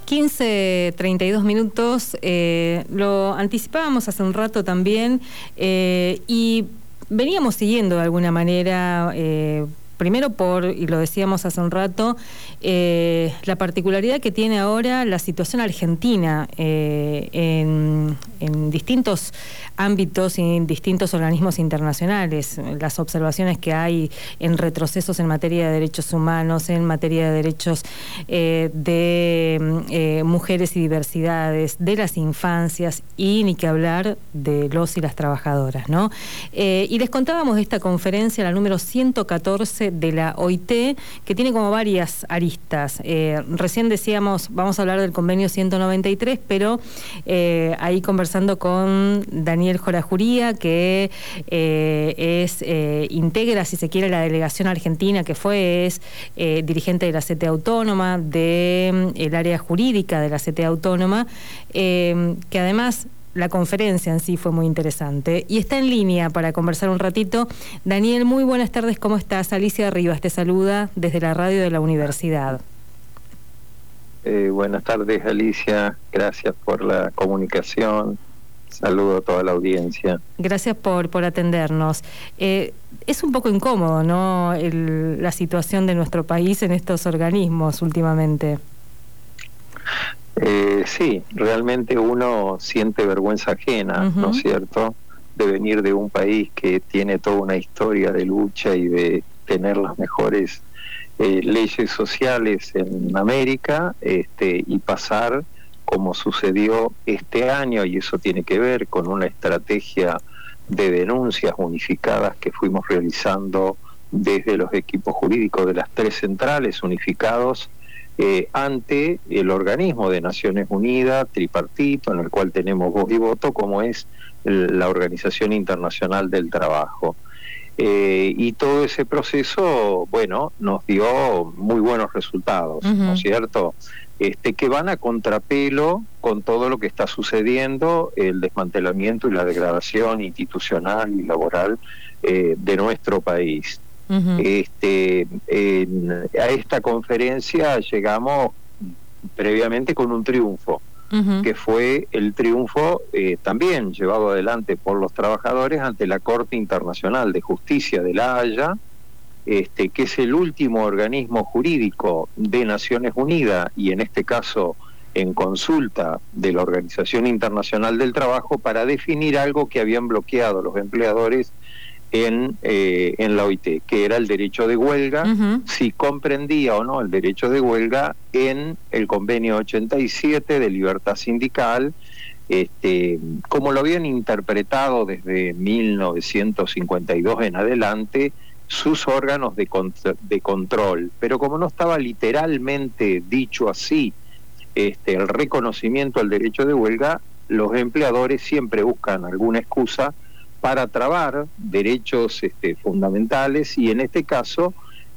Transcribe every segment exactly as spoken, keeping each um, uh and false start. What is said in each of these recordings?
quince treinta y dos minutos, eh, lo anticipábamos hace un rato también, eh, y veníamos siguiendo de alguna manera, eh, primero por, y lo decíamos hace un rato, eh, la particularidad que tiene ahora la situación argentina eh, en, en distintos ámbitos y en distintos organismos internacionales, las observaciones que hay en retrocesos en materia de derechos humanos, en materia de derechos eh, de eh, mujeres y diversidades, de las infancias y ni que hablar de los y las trabajadoras, ¿no? Eh, y les contábamos de esta conferencia, la número ciento catorce de la O I T, que tiene como varias aristas. Eh, recién decíamos, vamos a hablar del convenio ciento noventa y tres, pero eh, ahí conversando con Daniel Jorajuría, que eh, es, eh, integra, si se quiere, la delegación argentina, que fue, es eh, dirigente de la C T A Autónoma, del de, área jurídica de la C T A Autónoma, eh, que además la conferencia en sí fue muy interesante. Y está en línea para conversar un ratito. Daniel, muy buenas tardes, ¿cómo estás? Alicia Rivas te saluda desde la radio de la universidad. Eh, buenas tardes, Alicia. Gracias por la comunicación. Saludo a toda la audiencia. Gracias por, por atendernos. Eh, es un poco incómodo, ¿no?, El, la situación de nuestro país en estos organismos últimamente. Eh, sí, realmente uno siente vergüenza ajena, uh-huh. ¿no es cierto?, de venir de un país que tiene toda una historia de lucha y de tener las mejores eh, leyes sociales en América, este, y pasar como sucedió este año, y eso tiene que ver con una estrategia de denuncias unificadas que fuimos realizando desde los equipos jurídicos de las tres centrales unificados Eh, ante el organismo de Naciones Unidas, tripartito, en el cual tenemos voz y voto, como es el, la Organización Internacional del Trabajo. Eh, y todo ese proceso, bueno, nos dio muy buenos resultados, uh-huh. ¿no es cierto?, este, que van a contrapelo con todo lo que está sucediendo, el desmantelamiento y la degradación institucional y laboral eh, de nuestro país. Uh-huh. Este, en, a esta conferencia llegamos previamente con un triunfo, uh-huh. que fue el triunfo eh, también llevado adelante por los trabajadores ante la Corte Internacional de Justicia de La Haya, este, que es el último organismo jurídico de Naciones Unidas y en este caso en consulta de la Organización Internacional del Trabajo para definir algo que habían bloqueado los empleadores En, eh, en la O I T, que era el derecho de huelga, uh-huh. si comprendía o no el derecho de huelga en el convenio ochenta y siete de libertad sindical, este, como lo habían interpretado desde mil novecientos cincuenta y dos en adelante sus órganos de, cont- de control, pero como no estaba literalmente dicho así este, el reconocimiento al derecho de huelga, los empleadores siempre buscan alguna excusa para trabar derechos este, fundamentales, y en este caso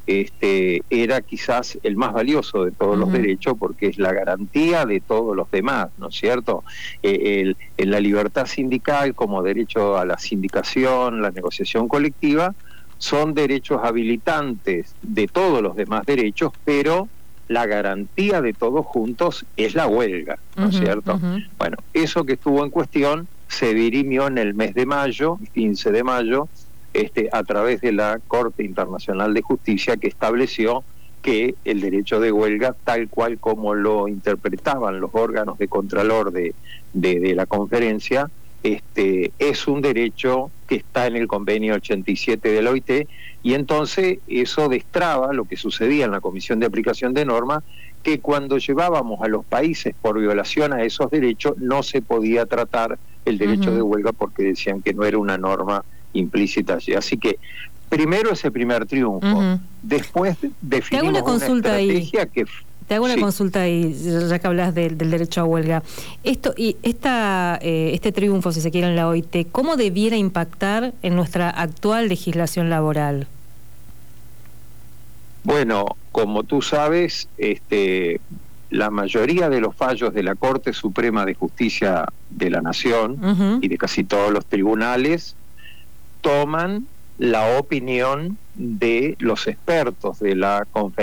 este, era quizás el más valioso de todos uh-huh. los derechos, porque es la garantía de todos los demás, ¿no es cierto? Eh, el, el, la libertad sindical como derecho a la sindicación, la negociación colectiva, son derechos habilitantes de todos los demás derechos, pero la garantía de todos juntos es la huelga, ¿no es uh-huh, cierto? Uh-huh. Bueno, eso que estuvo en cuestión se dirimió en el mes de mayo, quince de mayo, este, a través de la Corte Internacional de Justicia, que estableció que el derecho de huelga, tal cual como lo interpretaban los órganos de contralor de, de, de la conferencia, este, es un derecho que está en el convenio ochenta y siete de la O I T, y entonces eso destraba lo que sucedía en la Comisión de Aplicación de Normas, que cuando llevábamos a los países por violación a esos derechos no se podía tratar el derecho uh-huh. de huelga porque decían que no era una norma implícita allí. Así que primero ese primer triunfo, uh-huh. después definimos una, una estrategia ahí. que... Te hago una sí. consulta ahí, ya que hablas del, del derecho a huelga. Esto y esta eh, este triunfo, si se quiere, en la O I T, ¿cómo debiera impactar en nuestra actual legislación laboral? Bueno, como tú sabes, este, la mayoría de los fallos de la Corte Suprema de Justicia de la Nación uh-huh. y de casi todos los tribunales toman la opinión de los expertos de la conferencia